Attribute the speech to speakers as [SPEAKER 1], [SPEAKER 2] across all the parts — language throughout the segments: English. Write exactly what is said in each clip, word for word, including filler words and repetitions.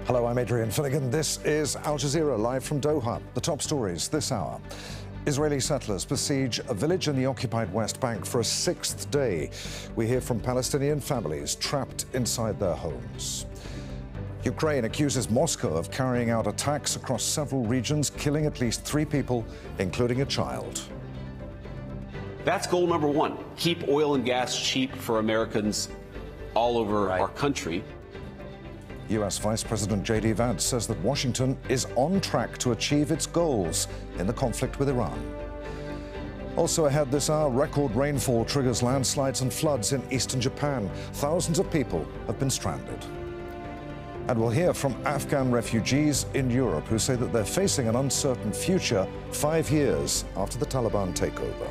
[SPEAKER 1] Hello, I'm Adrian Finnegan. This is Al Jazeera live from Doha. The top stories this hour. Israeli settlers besiege a village in the occupied West Bank for a sixth day. We hear from Palestinian families trapped inside their homes. Ukraine accuses Moscow of carrying out attacks across several regions, killing at least three people, including a child.
[SPEAKER 2] That's goal number one. Keep oil and gas cheap for Americans all over right. our country.
[SPEAKER 1] U S Vice President J D Vance says that Washington is on track to achieve its goals in the conflict with Iran. Also ahead this hour, record rainfall triggers landslides and floods in eastern Japan. Thousands of people have been stranded. And we'll hear from Afghan refugees in Europe who say that they're facing an uncertain future five years after the Taliban takeover.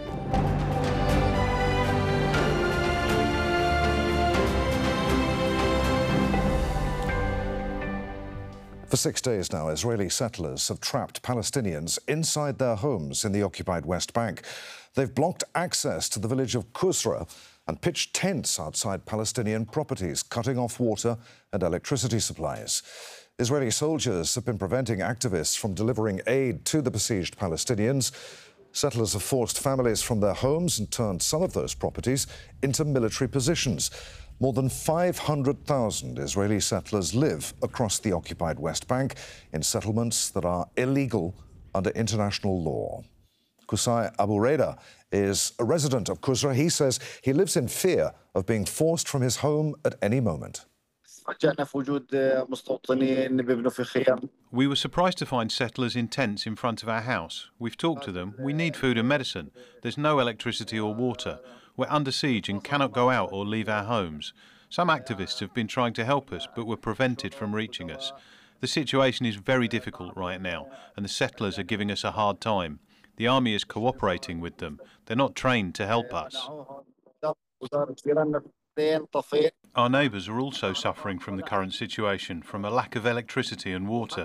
[SPEAKER 1] For six days now, Israeli settlers have trapped Palestinians inside their homes in the occupied West Bank. They've blocked access to the village of Qusra and pitched tents outside Palestinian properties, cutting off water and electricity supplies. Israeli soldiers have been preventing activists from delivering aid to the besieged Palestinians. Settlers have forced families from their homes and turned some of those properties into military positions. More than five hundred thousand Israeli settlers live across the occupied West Bank in settlements that are illegal under international law. Qusay Abu Reda is a resident of Qusra. He says he lives in fear of being forced from his home at any moment.
[SPEAKER 3] We were surprised to find settlers in tents in front of our house. We've talked to them. We need food and medicine. There's no electricity or water. We're under siege and cannot go out or leave our homes. Some activists have been trying to help us, but were prevented from reaching us. The situation is very difficult right now, and the settlers are giving us a hard time. The army is cooperating with them. They're not trained to help us. Our neighbours are also suffering from the current situation, from a lack of electricity and water.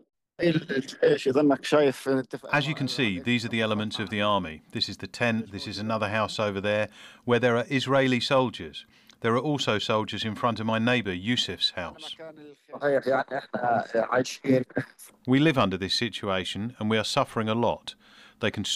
[SPEAKER 3] As you can see, these are the elements of the army. This is the tent, this is another house over there, where there are Israeli soldiers. There are also soldiers in front of my neighbour Yusuf's house. We live under this situation and we are suffering a lot. They can